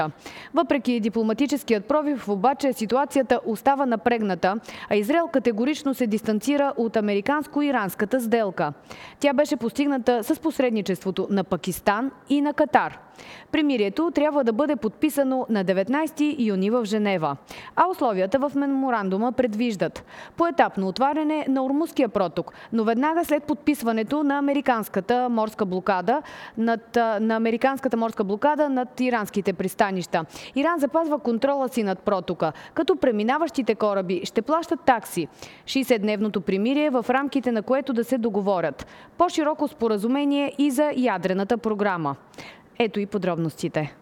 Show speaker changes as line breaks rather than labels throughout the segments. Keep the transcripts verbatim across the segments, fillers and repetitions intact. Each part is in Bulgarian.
Въпреки дипломатическият пробив, обаче ситуацията остава напрегната, а Израел категорично се дистанцира от американско-иранската сделка. Тя беше постигната с посредничеството на Пакистан и на Катар. Примирието трябва да бъде подписано на деветнайсети юни в Женева, а условията в меморандума предвиждат поетапно отваряне на Ормузския проток, но веднага след подписването на американската морска блокада над, на американската морска блокада над иранските пристанища. Иран запазва контрола си над протока, като преминаващите кораби ще плащат такси. шейсетдневното примирие, в рамките на което да се договорят по-широко споразумение и за ядрената програма. Ето и подробностите.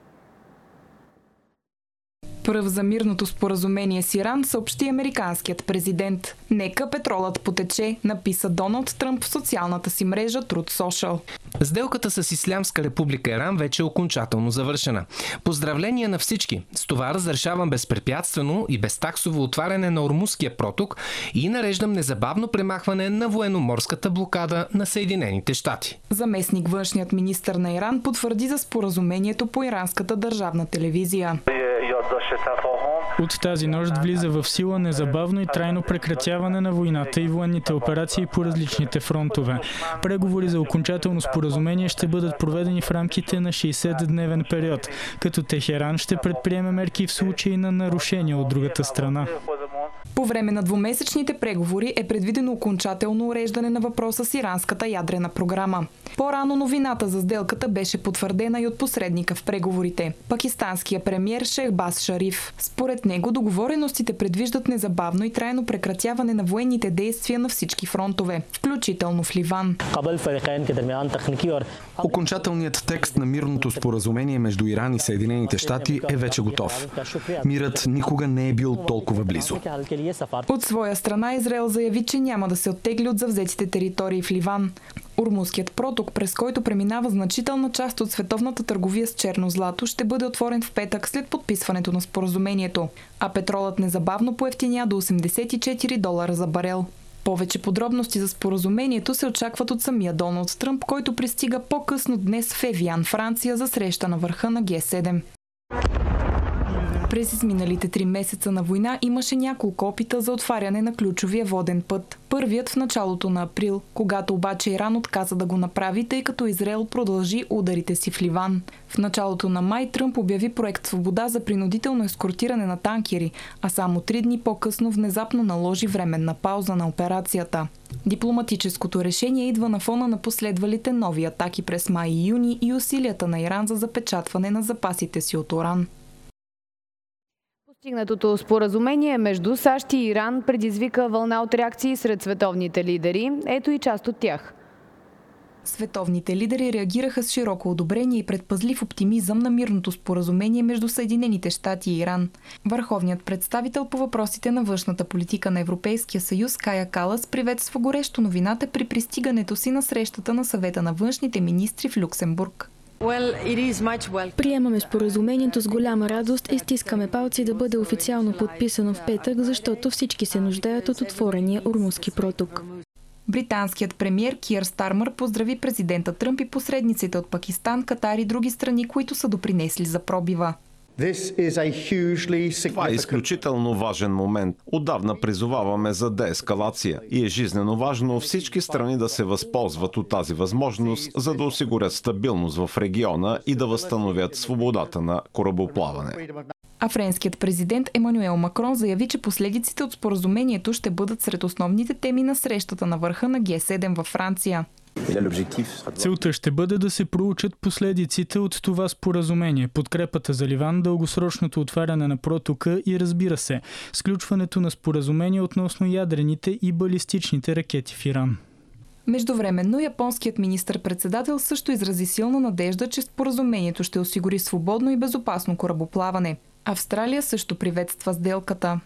Пръв за мирното споразумение с Иран съобщи американският президент. Нека петролът потече, написа Доналд Тръмп в социалната си мрежа Truth Social.
Сделката с Ислямска република Иран вече е окончателно завършена. Поздравления на всички! С това разрешавам безпрепятствено и безтаксово отваряне на Ормузския проток и нареждам незабавно премахване на военноморската блокада на Съединените щати.
Заместник външният министър на Иран потвърди за споразумението по иранската държавна телевизия.
От тази нощ влиза в сила незабавно и трайно прекратяване на войната и военните операции по различните фронтове. Преговори за окончателно споразумение ще бъдат проведени в рамките на шейсетдневен период, като Техеран ще предприеме мерки в случай на нарушения от другата страна.
По време на двумесечните преговори е предвидено окончателно уреждане на въпроса с иранската ядрена програма. По-рано новината за сделката беше потвърдена и от посредника в преговорите – пакистанския премиер Шехбаз Шариф. Според него договореностите предвиждат незабавно и трайно прекратяване на военните действия на всички фронтове, включително в Ливан.
Окончателният текст на мирното споразумение между Иран и Съединените щати е вече готов. Мирът никога не е бил толкова близо.
От своя страна Израел заяви, че няма да се оттегли от завзетите територии в Ливан. Ормузският проток, през който преминава значителна част от световната търговия с черно злато, ще бъде отворен в петък след подписването на споразумението, а петролът незабавно поевтиня до осемдесет и четири долара за барел. Повече подробности за споразумението се очакват от самия Доналд Тръмп, който пристига по-късно днес в Евиан, Франция, за среща на върха на Ге седем. През изминалите три месеца на война имаше няколко опита за отваряне на ключовия воден път. Първият в началото на април, когато обаче Иран отказа да го направи, тъй като Израел продължи ударите си в Ливан. В началото на май Тръмп обяви проект Свобода за принудително ескортиране на танкери, а само три дни по-късно внезапно наложи временна пауза на операцията. Дипломатическото решение идва на фона на последвалите нови атаки през май и юни и усилията на Иран за запечатване на запасите си от уран.
Постигнатото споразумение между САЩ и Иран предизвика вълна от реакции сред световните лидери. Ето и част от тях.
Световните лидери реагираха с широко одобрение и предпазлив оптимизъм на мирното споразумение между Съединените щати и Иран. Върховният представител по въпросите на външната политика на Европейския съюз Кая Калас приветства горещо новината при пристигането си на срещата на съвета на външните министри в Люксембург.
Приемаме споразумението с голяма радост и стискаме палци да бъде официално подписано в петък, защото всички се нуждаят от отворения Ормузски проток.
Британският премиер Кир Стармър поздрави президента Тръмп и посредниците от Пакистан, Катар и други страни, които са допринесли за пробива.
Това е изключително важен момент. Отдавна призоваваме за деескалация и е жизнено важно всички страни да се възползват от тази възможност, за да осигурят стабилност в региона и да възстановят свободата на корабоплаване.
А френският президент Емануел Макрон заяви, че последиците от споразумението ще бъдат сред основните теми на срещата на върха на Ге седем във Франция.
Целта ще бъде да се проучат последиците от това споразумение, подкрепата за Ливан, дългосрочното отваряне на протока и, разбира се, сключването на споразумение относно ядрените и балистичните ракети в Иран.
Междувременно японският министър-председател също изрази силна надежда, че споразумението ще осигури свободно и безопасно корабоплаване. Австралия също приветства сделката.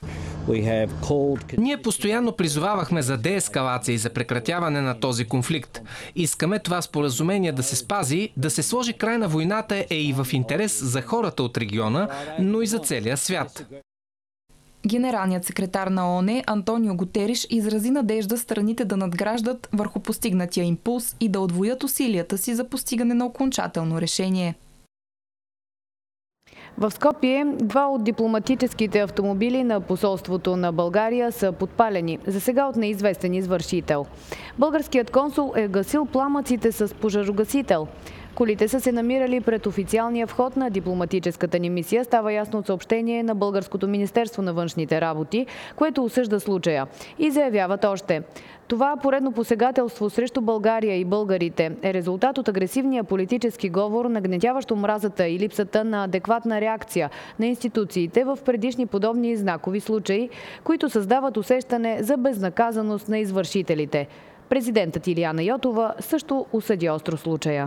Ние постоянно призовавахме за деескалация и за прекратяване на този конфликт. Искаме това споразумение да се спази, да се сложи край на войната е и в интерес за хората от региона, но и за целия свят.
Генералният секретар на ООН Антонио Гутериш изрази надежда страните да надграждат върху постигнатия импулс и да удвоят усилията си за постигане на окончателно решение.
В Скопие два от дипломатическите автомобили на посолството на България са подпалени, за сега от неизвестен извършител. Българският консул е гасил пламъците с пожарогасител. Колите са се намирали пред официалния вход на дипломатическата ни мисия, става ясно от съобщение на Българското министерство на външните работи, което осъжда случая. И заявяват още: това поредно посегателство срещу България и българите е резултат от агресивния политически говор, нагнетяващ омразата и липсата на адекватна реакция на институциите в предишни подобни знакови случаи, които създават усещане за безнаказаност на извършителите. Президентът Илияна Йотова също осъди остро случая.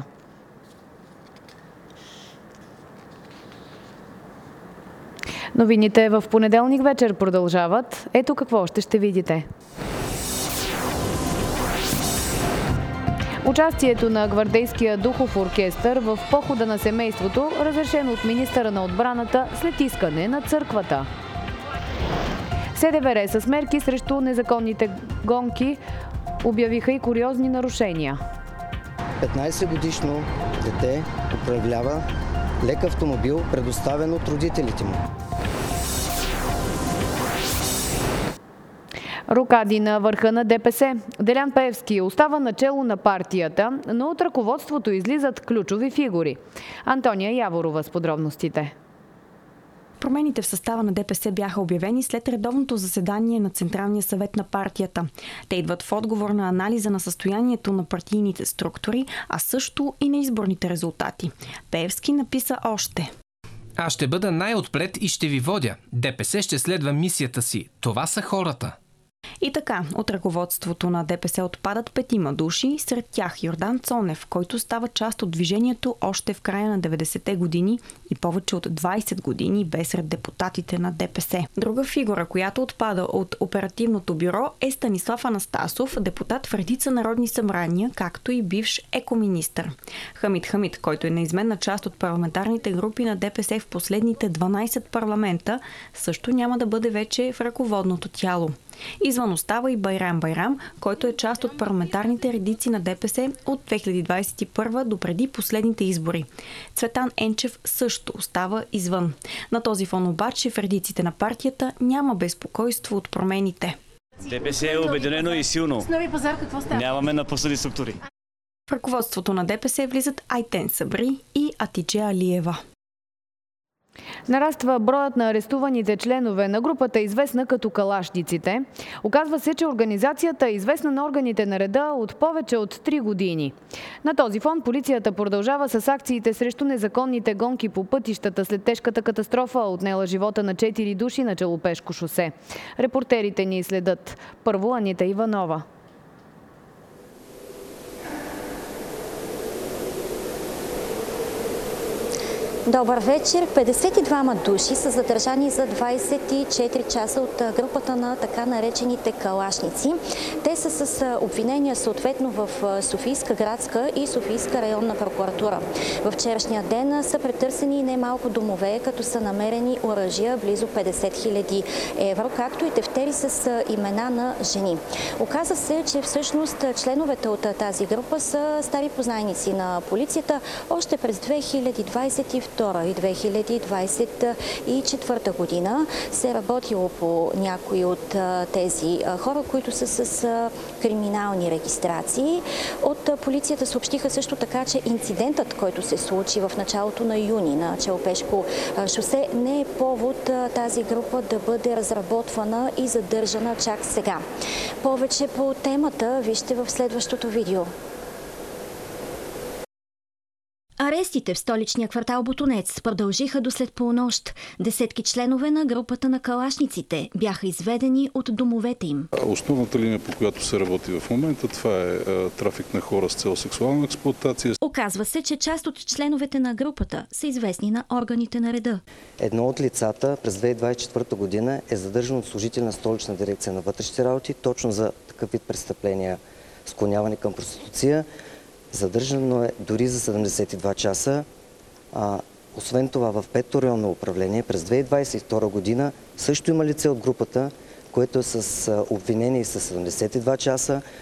Новините в понеделник вечер продължават. Ето какво още ще видите. Участието на гвардейския духов оркестър в похода на семейството, разрешено от министъра на отбраната след искане на църквата. СДВР с мерки срещу незаконните гонки обявиха и куриозни нарушения.
петнайсет годишно дете управлява лек автомобил, предоставен от родителите му.
Рокади на върха на ДПС. Делян Пеевски остава начело на партията, но от ръководството излизат ключови фигури. Антония Яворова с подробностите.
Промените в състава на ДПС бяха обявени след редовното заседание на Централния съвет на партията. Те идват в отговор на анализа на състоянието на партийните структури, а също и на изборните резултати. Пеевски написа още:
Аз ще бъда най-отпред и ще ви водя. ДПС ще следва мисията си. Това са хората.
И така, от ръководството на ДПС отпадат петима души, сред тях Йордан Цонев, който става част от движението още в края на деветдесетте години и повече от двайсет години бе сред депутатите на ДПС. Друга фигура, която отпада от оперативното бюро, е Станислав Анастасов, депутат в редица народни събрания, както и бивш екоминистър. Хамид Хамид, който е неизменна част от парламентарните групи на ДПС в последните дванайсет парламента, също няма да бъде вече в ръководното тяло. Извън остава и Байрам Байрам, който е част от парламентарните редици на ДПС от две хиляди двайсет и първа до преди последните избори. Цветан Енчев също остава извън. На този фон обаче в редиците на партията няма безпокойство от промените.
ДПС е обединено и силно.
С Нови пазар какво става?
Нямаме напуснали структури.
В ръководството на ДПС влизат Айтен Сабри и Атидже Алиева.
Нараства броят на арестуваните членове на групата, известна като Калашниците. Оказва се, че организацията е известна на органите на реда от повече от три години. На този фон полицията продължава с акциите срещу незаконните гонки по пътищата след тежката катастрофа, отнела живота на четири души на Челопешко шосе. Репортерите ни следят. Първо Анита Иванова.
Добър вечер. петдесет и двама души са задържани за двайсет и четири часа от групата на така наречените калашници. Те са с обвинения съответно в Софийска градска и Софийска районна прокуратура. В вчерашния ден са претърсени немалко домове, като са намерени оръжия близо петдесет хиляди евро, както и тефтери с имена на жени. Оказа се, че всъщност членовете от тази група са стари познайници на полицията още през две хиляди двайсет и втора и две хиляди двайсет и четвърта година се е работило по някои от тези хора, които са с криминални регистрации. От полицията съобщиха също така, че инцидентът, който се случи в началото на юни на Челопешко шосе, не е повод тази група да бъде разработвана и задържана чак сега. Повече по темата вижте в следващото видео.
Арестите в столичния квартал Ботунец продължиха до след полунощ. Десетки членове на групата на калашниците бяха изведени от домовете им.
Основната линия, по която се работи в момента, това е трафик на хора с цел сексуална експлоатация.
Оказва се, че част от членовете на групата са известни на органите на реда.
Едно от лицата през две хиляди двайсет и четвърта година е задържано от служители на Столична дирекция на вътрешните работи точно за такъв вид престъпления, склоняване към проституция. Задържано е дори за седемдесет и два часа. А, освен това, в пето районно управление през две хиляди двайсет и втора година също има лице от групата, което е с обвинение и с седемдесет и два часа.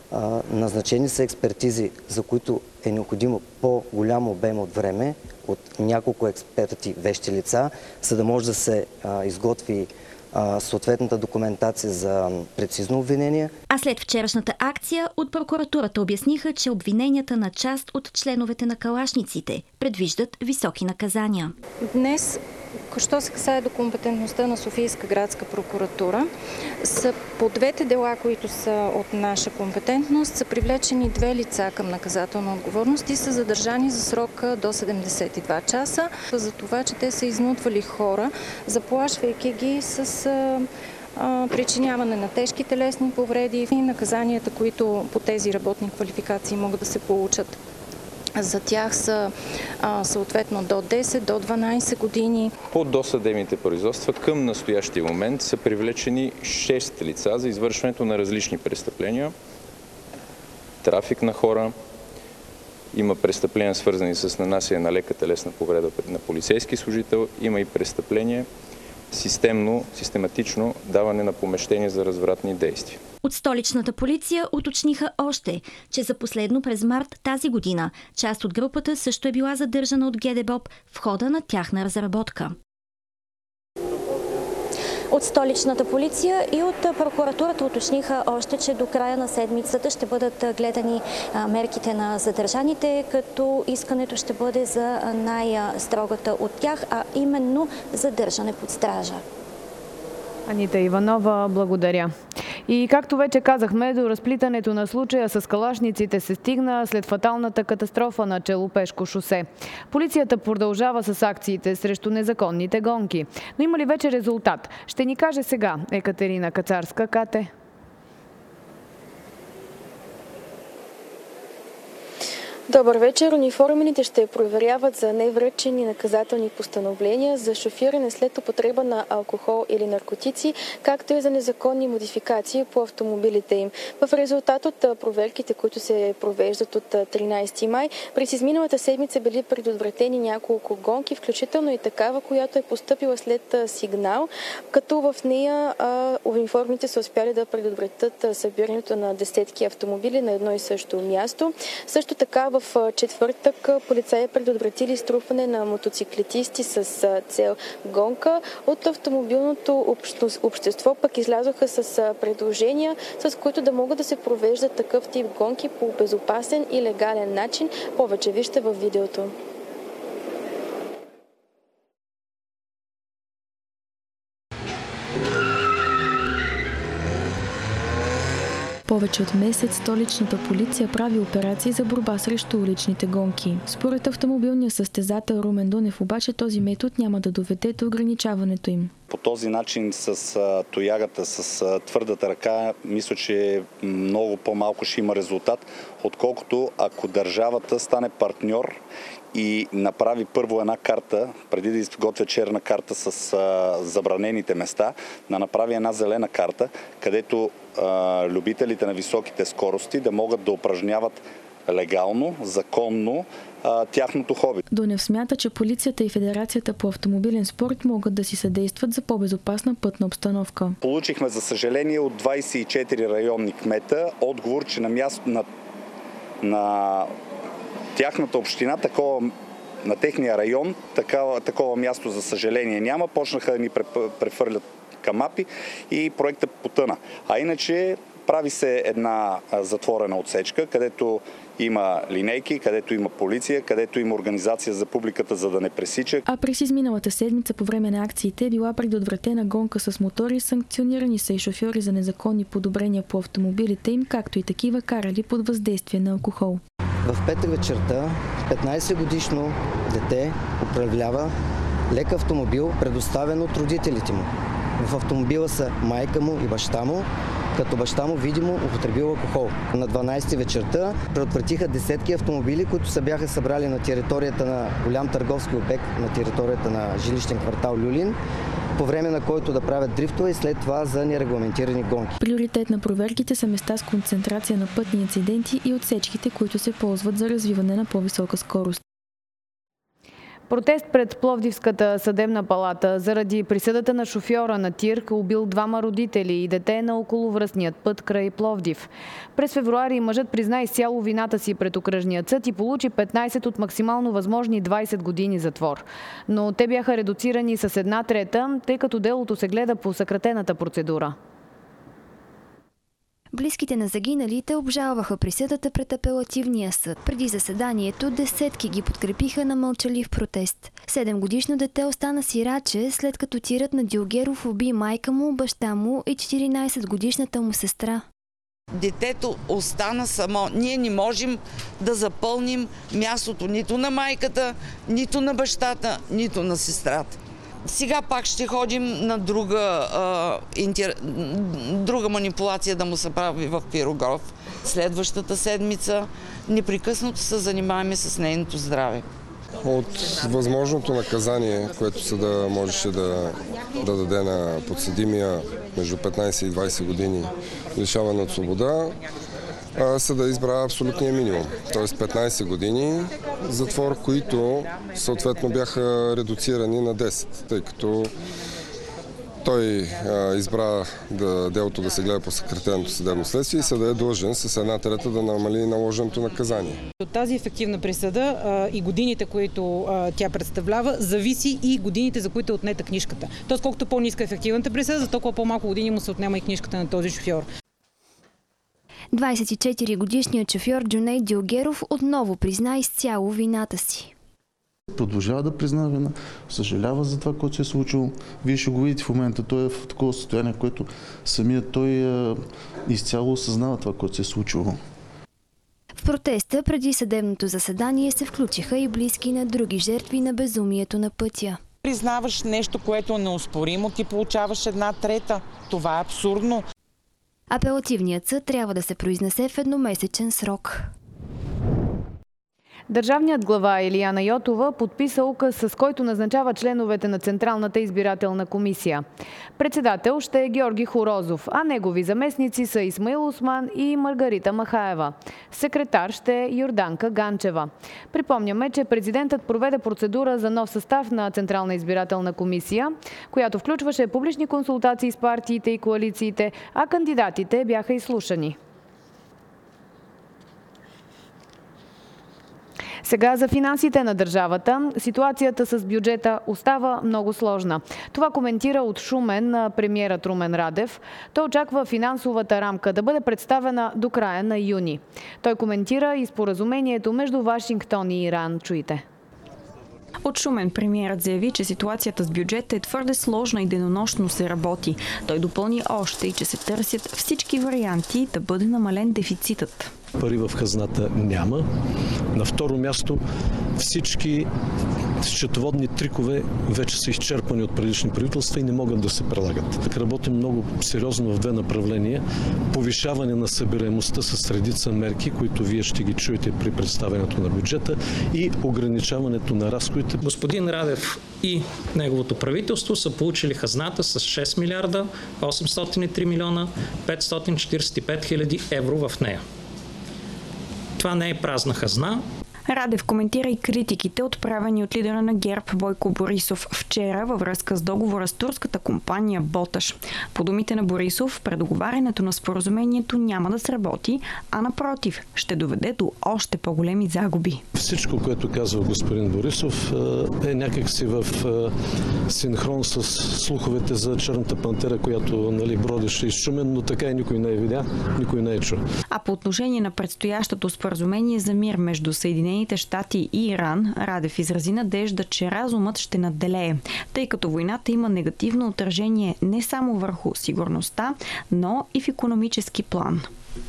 А, назначени са експертизи, за които е необходимо по-голям обем от време от няколко експерти, вещи лица, за да може да се а, изготви а, съответната документация за прецизно обвинение.
А след вчерашната акция от прокуратурата обясниха, че обвиненията на част от членовете на калашниците предвиждат високи наказания.
Днес, що се касае до компетентността на Софийска градска прокуратура, са по двете дела, които са от наша компетентност, са привлечени две лица към наказателна отговорност и са задържани за срока до седемдесет и два часа за това, че те са изнудвали хора, заплашвайки ги с а, а, причиняване на тежки телесни повреди и наказанията, които по тези работни квалификации могат да се получат. За тях са а, съответно до десет, до дванадесет години.
По досъдебните производства към настоящия момент са привлечени шест лица за извършването на различни престъпления. Трафик на хора, има престъпления свързани с нанасяне на лека телесна повреда на полицейски служител, има и престъпление системно, систематично даване на помещения за развратни действия.
От столичната полиция уточниха още, че за последно през март тази година част от групата също е била задържана от ГДБОП в хода на тяхна разработка.
От столичната полиция и от прокуратурата уточниха още, че до края на седмицата ще бъдат гледани мерките на задържаните, като искането ще бъде за най-строгата от тях, а именно задържане под стража.
Анита Иванова, благодаря. И както вече казахме, до разплитането на случая с калашниците се стигна след фаталната катастрофа на Челопешко шосе. Полицията продължава с акциите срещу незаконните гонки. Но има ли вече резултат? Ще ни каже сега Екатерина Кацарска. Кате.
Добър вечер. Униформените ще проверяват за невръчени наказателни постановления за шофиране след употреба на алкохол или наркотици, както и за незаконни модификации по автомобилите им. В резултат от проверките, които се провеждат от тринадесети май, през изминалата седмица били предотвратени няколко гонки, включително и такава, която е постъпила след сигнал, като в нея а, униформите са успяли да предотвратят събирането на десетки автомобили на едно и също място. Също така в четвъртък полицаи предотвратили струпване на мотоциклетисти с цел гонка. От автомобилното общество пък излязоха с предложения, с които да могат да се провеждат такъв тип гонки по безопасен и легален начин. Повече вижте във видеото. Повече от месец столичната полиция прави операции за борба срещу уличните гонки. Според автомобилния състезател Румен Дунев обаче този метод няма да доведе до ограничаването им.
По този начин с а, тоягата, с а, твърдата ръка, мисля, че много по-малко ще има резултат, отколкото ако държавата стане партньор и направи първо една карта, преди да изготвя черна карта с а, забранените места, да направи една зелена карта, където а, любителите на високите скорости да могат да упражняват легално, законно а, тяхното хоби.
Дунев смята, че полицията и Федерацията по автомобилен спорт могат да си съдействат за по-безопасна пътна обстановка.
Получихме, за съжаление, от двадесет и четири районни кмета отговор, че на място на, на тяхната община, такова, на техния район, такова, такова място за съжаление няма. Почнаха да ни префърлят камапи и проектът потъна. А иначе прави се една затворена отсечка, където има линейки, където има полиция, където има организация за публиката, за да не пресича.
А през изминалата седмица по време на акциите е била предотвратена гонка с мотори, санкционирани са и шофьори за незаконни подобрения по автомобилите им, както и такива карали под въздействие на алкохол.
В петък вечерта петнадесет годишно дете управлява лек автомобил, предоставен от родителите му. В автомобила са майка му и баща му, като баща му видимо употребил алкохол. На дванадесети вечерта предотвратиха десетки автомобили, които се бяха събрали на територията на голям търговски обект, на територията на жилищен квартал Люлин, по време на който да правят дрифтове и след това за нерегламентирани гонки.
Приоритет на проверките са места с концентрация на пътни инциденти и отсечките, които се ползват за развиване на по-висока скорост.
Протест пред Пловдивската съдебна палата заради присъдата на шофьора на тир, убил двама родители и дете на околовръстният път край Пловдив. През февруари мъжът призна изцяло вината си пред окръжния съд и получи петнайсет от максимално възможни двайсет години затвор. Но те бяха редуцирани с една трета, тъй като делото се гледа по съкратената процедура.
Близките на загиналите обжалваха присъдата пред апелативния съд. Преди заседанието десетки ги подкрепиха на мълчалив протест. Седемгодишно дете остана сираче, след като тирът на Дилгеров уби майка му, баща му и четиринайсетгодишната му сестра.
Детето остана само. Ние не можем да запълним мястото нито на майката, нито на бащата, нито на сестрата. Сега пак ще ходим на друга, а, интер... друга манипулация да му се прави в Пирогров. Следващата седмица непрекъснато се занимаваме с нейното здраве.
От възможното наказание, което съда можеше да, да даде на подсъдимия между петнайсет и двайсет години лишаване от свобода, съда избра абсолютния минимум, т.е. петнайсет години затвор, които съответно бяха редуцирани на десет, тъй като той а, избра да, делото да се гледа по съкратеното съдебно следствие и съда е длъжен с една трета да намали наложеното наказание.
От тази ефективна присъда а, и годините, които а, тя представлява, зависи и годините, за които е отнета книжката. Тоест, колкото по-ниска ефективната присъда, за толкова по-малко години му се отнема и книжката на този шофьор.
двайсет и четири годишният шофьор Джуней Дилгеров отново призна изцяло вината си.
Продължава да признава вина, съжалява за това, което се е случило. Вие ще го видите в момента, той е в такова състояние, което самият той е, изцяло осъзнава това, което се е случило.
В протеста преди съдебното заседание се включиха и близки на други жертви на безумието на пътя.
Признаваш нещо, което е неоспоримо, ти получаваш една трета. Това е абсурдно.
Апелативният съд трябва да се произнесе в едномесечен срок.
Държавният глава Илияна Йотова подписа указ, с който назначава членовете на Централната избирателна комисия. Председател ще е Георги Хорозов, а негови заместници са Исмаил Осман и Маргарита Махаева. Секретар ще е Йорданка Ганчева. Припомняме, че президентът проведе процедура за нов състав на Централна избирателна комисия, която включваше публични консултации с партиите и коалициите, а кандидатите бяха изслушани. Сега за финансите на държавата. Ситуацията с бюджета остава много сложна. Това коментира от Шумен премиерът Румен Радев. Той очаква финансовата рамка да бъде представена до края на юни. Той коментира и споразумението между Вашингтон и Иран. Чуйте.
От Шумен премиерът заяви, че ситуацията с бюджета е твърде сложна и денонощно се работи. Той допълни още и че се търсят всички варианти да бъде намален дефицитът.
Пари в хазната няма. На второ място всички счетоводни трикове вече са изчерпани от предишни правителства и не могат да се прилагат. Така работим много сериозно в две направления. Повишаване на събираемостта с редица мерки, които вие ще ги чуете при представянето на бюджета, и ограничаването на разходите.
Господин Радев и неговото правителство са получили хазната с шест милиарда осемстотин и три милиона петстотин четирийсет и пет хиляди евро в нея. Това не е празна хазна.
Радев коментира и критиките, отправени от лидера на ГЕРБ Бойко Борисов вчера във връзка с договора с турската компания Боташ. По думите на Борисов, предоговарянето на споразумението няма да сработи, а напротив, ще доведе до още по-големи загуби.
Всичко, което казва господин Борисов, е някакси в синхрон с слуховете за Черната пантера, която, нали, бродеше из Шумен, но така и никой не е видя, никой не е чул.
А по отношение на предстоящото споразумение за мир между Съединените щати и Иран, Радев изрази надежда, че разумът ще надделее, тъй като войната има негативно отражение не само върху сигурността, но и в икономически план.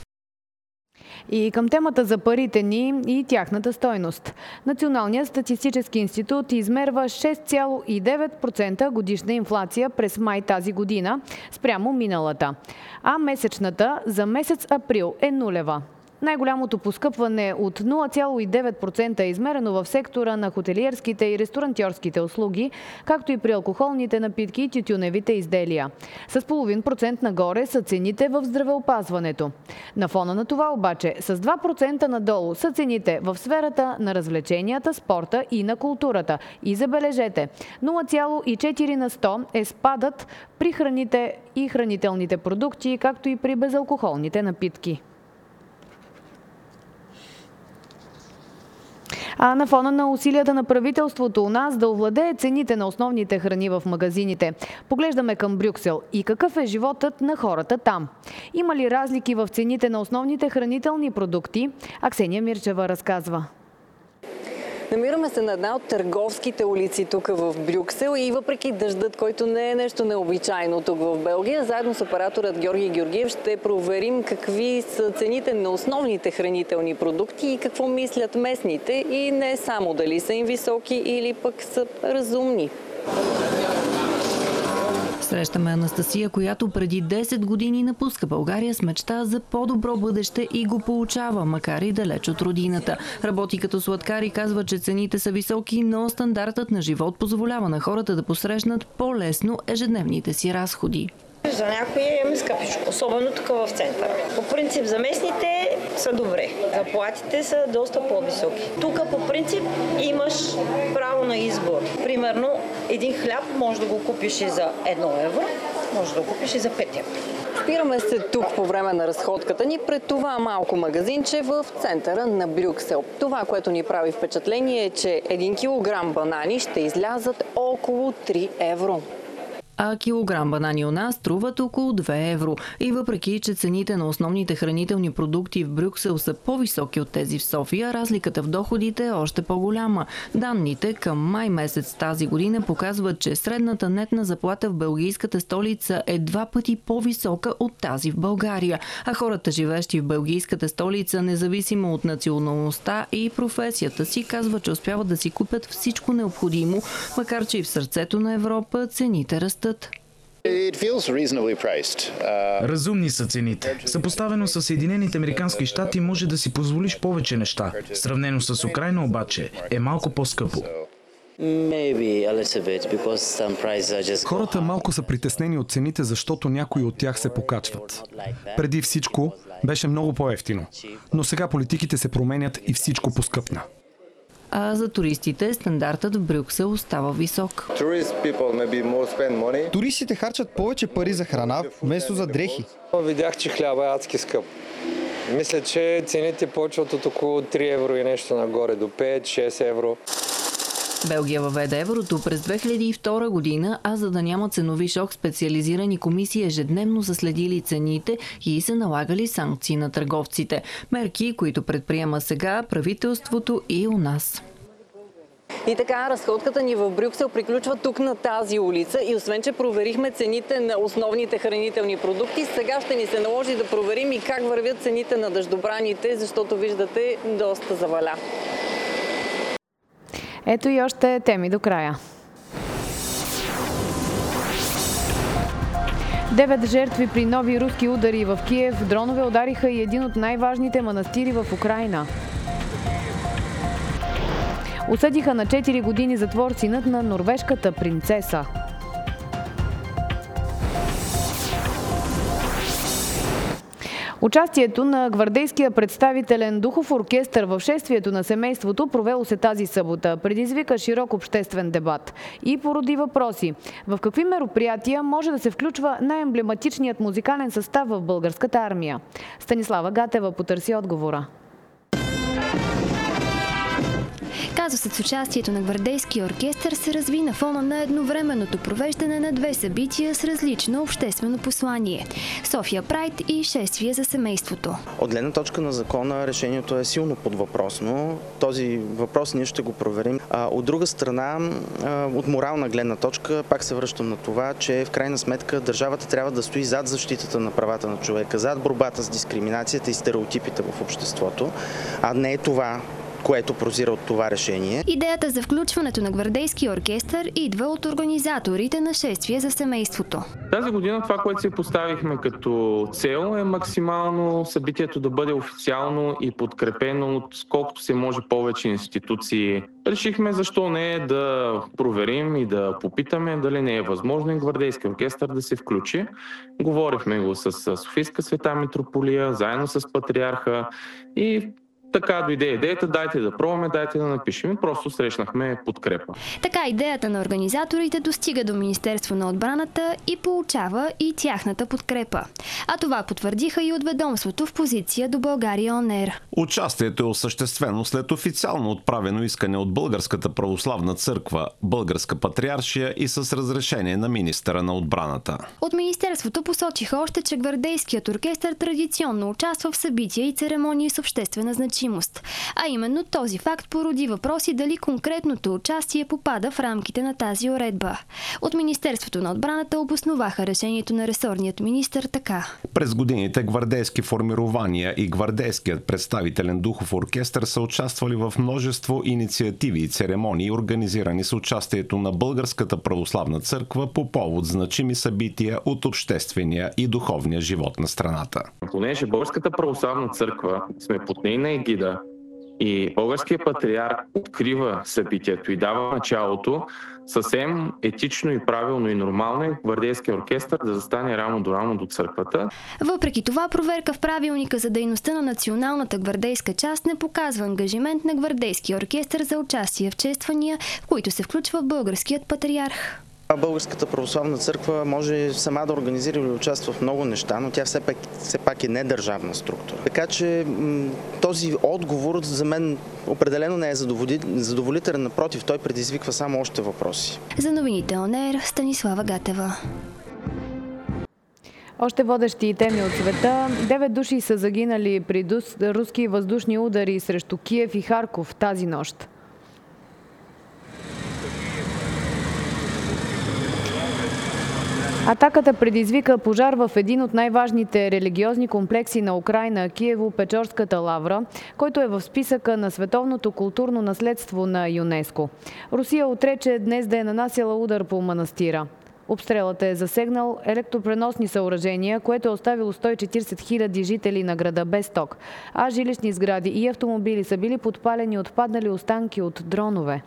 И към темата за парите ни и тяхната стойност. Националният статистически институт измерва шест цяло и девет процента годишна инфлация през май тази година спрямо миналата, а месечната за месец април е нулева. Най-голямото поскъпване от нула цяло и девет процента е измерено в сектора на хотелиерските и ресторантьорските услуги, както и при алкохолните напитки и тютюневите изделия. С половин процент нагоре са цените в здравеопазването. На фона на това обаче с два процента надолу са цените в сферата на развлеченията, спорта и на културата. И забележете, нула цяло и четири на сто е спадът при храните и хранителните продукти, както и при безалкохолните напитки. А на фона на усилията на правителството у нас да овладее цените на основните храни в магазините, поглеждаме към Брюксел и какъв е животът на хората там. Има ли разлики в цените на основните хранителни продукти? Аксения Мирчева разказва.
Намираме се на една от търговските улици тук в Брюксел и въпреки дъждът, който не е нещо необичайно тук в Белгия, заедно с операторът Георги Георгиев ще проверим какви са цените на основните хранителни продукти и какво мислят местните и не само дали са им високи или пък са разумни.
Срещаме Анастасия, която преди десет години напуска България с мечта за по-добро бъдеще и го получава, макар и далеч от родината. Работи като сладкар и казва, че цените са високи, но стандартът на живот позволява на хората да посрещнат по-лесно ежедневните си разходи.
За някои е скъпичко, особено тук в центъра. По принцип за местните са добре. Заплатите са доста по-високи. Тук по принцип имаш право на избор. Примерно един хляб може да го купиш и за едно евро, може да го купиш и за пет евро.
Спираме се тук по време на разходката ни пред това малко магазинче в центъра на Брюксел. Това, което ни прави впечатление е, че един килограм банани ще излязат около три евро.
А килограм банани у нас струват около две евро. И въпреки, че цените на основните хранителни продукти в Брюксел са по-високи от тези в София, разликата в доходите е още по-голяма. Данните към май месец тази година показват, че средната нетна заплата в белгийската столица е два пъти по-висока от тази в България. А хората, живеещи в белгийската столица, независимо от националността и професията си, казват, че успяват да си купят всичко необходимо, макар че и в сърцето на Европа цените растат.
Разумни са цените. Съпоставено с Съединените американски щати може да си позволиш повече неща. Сравнено с Украйна обаче е малко по-скъпо.
Хората малко са притеснени от цените, защото някои от тях се покачват. Преди всичко беше много по-евтино, но сега политиките се променят и всичко поскъпна.
А за туристите стандартът в Брюксел остава висок.
Туристите харчат повече пари за храна, вместо за дрехи.
Видях, че хляба е адски скъп. Мисля, че цените почват от около три евро и нещо нагоре, до пет-шест евро.
Белгия въведе еврото през две хиляди и втора година, а за да няма ценови шок, специализирани комисии ежедневно са следили цените и са налагали санкции на търговците. Мерки, които предприема сега правителството и у нас.
И така, разходката ни в Брюксел приключва тук на тази улица и освен, че проверихме цените на основните хранителни продукти, сега ще ни се наложи да проверим и как вървят цените на дъждобраните, защото виждате, доста заваля.
Ето и още теми до края. Девет жертви при нови руски удари в Киев. Дронове удариха и един от най-важните манастири в Украйна. Осъдиха на четири години затвор синът на норвежката принцеса. Участието на гвардейския представителен духов оркестър в шествието на семейството, провело се тази събота, предизвика широк обществен дебат и породи въпроси. В какви мероприятия може да се включва най-емблематичният музикален състав в българската армия? Станислава Гатева потърси отговора.
Казусът с участието на гвардейския оркестър се разви на фона на едновременното провеждане на две събития с различно обществено послание – София Прайд и шествие за семейството.
От гледна точка на закона решението е силно подвъпросно. Този въпрос ние ще го проверим. А, от друга страна, а, от морална гледна точка, пак се връщам на това, че в крайна сметка държавата трябва да стои зад защитата на правата на човека, зад борбата с дискриминацията и стереотипите в обществото, а не е това което прозира от това решение.
Идеята за включването на гвардейски оркестър идва от организаторите на шествие за семейството.
Тази година това, което си поставихме като цел, е максимално събитието да бъде официално и подкрепено от колкото се може повече институции. Решихме защо не да проверим и да попитаме дали не е възможно и гвардейски оркестър да се включи. Говорихме го с Софийска света митрополия, заедно с патриарха и така дойде идеята, дайте да пробваме, дайте да напишем. Просто срещнахме подкрепа.
Така идеята на организаторите достига до Министерство на отбраната и получава и тяхната подкрепа. А това потвърдиха и от ведомството в позиция до България Он Ер.
Участието е осъществено след официално отправено искане от Българската православна църква, Българска патриаршия и с разрешение на министъра на отбраната.
От Министерството посочиха още, че гвардейският оркестър традиционно участва в събития и церемонии с обществена значимост. А именно този факт породи въпроси дали конкретното участие попада в рамките на тази уредба. От Министерството на отбраната обосноваха решението на ресорният министър така.
През годините гвардейски формирования и гвардейският представителен духов оркестър са участвали в множество инициативи и церемонии, организирани с участието на Българската православна църква по повод значими събития от обществения и духовния живот на страната.
Понеже Българската православна църква сме под нейна егида и българският патриарх открива събитието и дава началото, съвсем етично и правилно и нормално е гвардейския оркестър да застане рамо до рамо до църквата.
Въпреки това, проверка в правилника за дейността на националната гвардейска част не показва ангажимент на гвардейския оркестър за участие в чествания, в които се включва българският патриарх.
Българската православна църква може сама да организира или участва в много неща, но тя все пак, все пак е недържавна структура. Така че този отговор за мен определено не е задоволителен, напротив, той предизвиква само още въпроси.
За новините Он Ер, Станислава Гатева.
Още водещи теми от света. Девет души са загинали при руски въздушни удари срещу Киев и Харков тази нощ. Атаката предизвика пожар в един от най-важните религиозни комплекси на Украйна, Киево-Печорската лавра, който е в списъка на световното културно наследство на ЮНЕСКО. Русия отрече днес да е нанасяла удар по манастира. Обстрелът е засегнал електропреносни съоръжения, което е оставило сто и четиридесет хиляди жители на града без ток, а жилищни сгради и автомобили са били подпалени от паднали останки от дронове.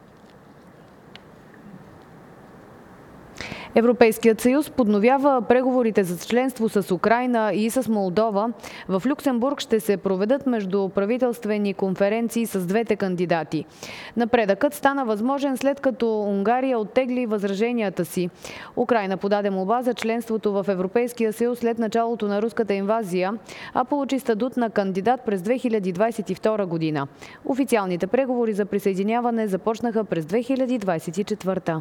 Европейският съюз подновява преговорите за членство с Украйна и с Молдова. В Люксембург ще се проведат междуправителствени конференции с двете кандидати. Напредъкът стана възможен след като Унгария оттегли възраженията си. Украйна подаде молба за членството в Европейския съюз след началото на руската инвазия, а получи статут на кандидат през две хиляди двадесет и втора година. Официалните преговори за присъединяване започнаха през две хиляди двадесет и четвърта.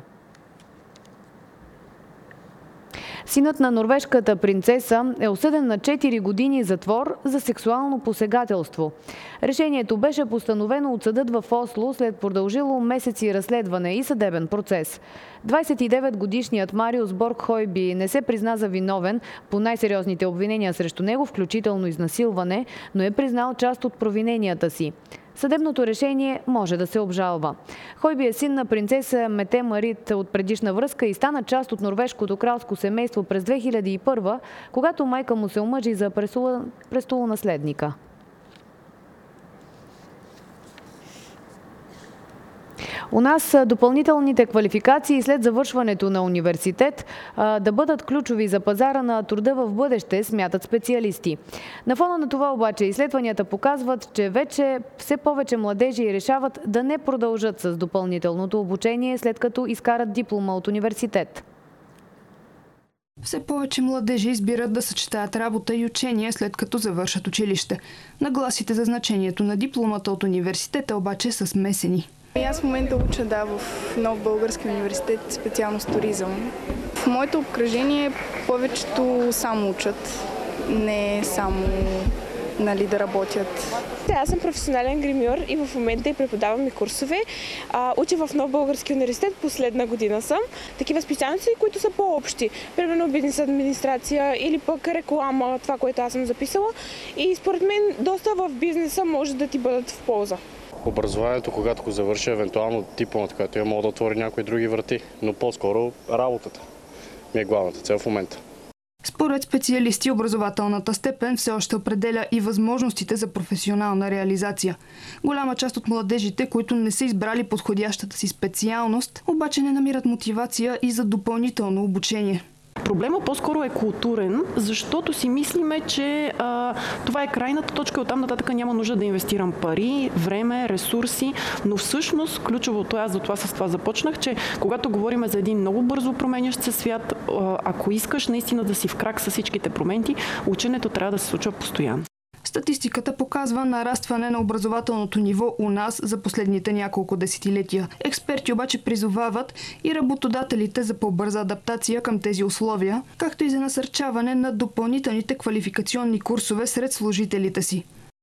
Синът на норвежката принцеса е осъден на четири години затвор за сексуално посегателство. Решението беше постановено от съдът в Осло след продължило месеци разследване и съдебен процес. двадесет и девет годишният Мариус Борг Хойби не се призна за виновен по най-сериозните обвинения срещу него, включително изнасилване, но е признал част от провиненията си. Съдебното решение може да се обжалва. Хойби е син на принцеса Мете Марит от предишна връзка и стана част от норвежкото кралско семейство през две хиляди и първа, когато майка му се омъжи за престолонаследника. У нас допълнителните квалификации след завършването на университет да бъдат ключови за пазара на труда в бъдеще, смятат специалисти. На фона на това обаче изследванията показват, че вече все повече младежи решават да не продължат с допълнителното обучение, след като изкарат диплома от университет.
Все повече младежи избират да съчетаят работа и учение, след като завършат училище. Нагласите за значението на дипломата от университета обаче са смесени.
Аз в момента уча да, в нов български университет, специалност туризъм. В моето обкръжение повечето само учат, не само нали, да работят.
Аз съм професионален гримьор и в момента и преподавам и курсове. А, уча в нов български университет, последна година съм. Такива специалности, които са по-общи. Примерно бизнес администрация или пък реклама, това, което аз съм записала. И според мен доста в бизнеса може да ти бъдат в полза.
Образованието, когато го завърша, евентуално дипломата, която я мога да отвори някои други врати, но по-скоро работата ми е главната цел в момента.
Според специалисти, образователната степен все още определя и възможностите за професионална реализация. Голяма част от младежите, които не са избрали подходящата си специалност, обаче не намират мотивация и за допълнително обучение.
Проблема по-скоро е културен, защото си мислиме, че а, това е крайната точка и оттам нататък няма нужда да инвестирам пари, време, ресурси, но всъщност ключовото, аз за това с това започнах, че когато говорим за един много бързо променящ се свят, а, ако искаш наистина да си в крак с всичките промени, ученето трябва да се случва постоянно.
Статистиката показва нарастване на образователното ниво у нас за последните няколко десетилетия. Експерти обаче призовават и работодателите за по-бърза адаптация към тези условия, както и за насърчаване на допълнителните квалификационни курсове сред служителите си.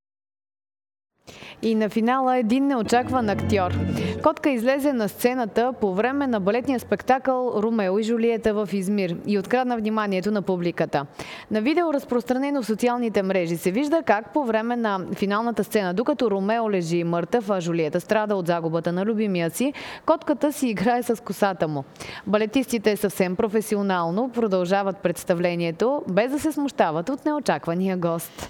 И на финала един неочакван актьор. Котка излезе на сцената по време на балетния спектакъл «Ромео и Жулиета» в Измир и открадна вниманието на публиката. На видео, разпространено в социалните мрежи, се вижда как по време на финалната сцена, докато Ромео лежи мъртъв, а Жулиета страда от загубата на любимия си, котката си играе с косата му. Балетистите съвсем професионално продължават представлението, без да се смущават от неочаквания гост.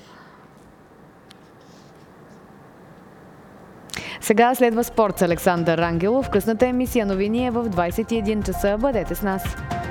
Сега следва спорт с Александър Рангелов. Късната емисия новини е в двайсет и един часа. Бъдете с нас!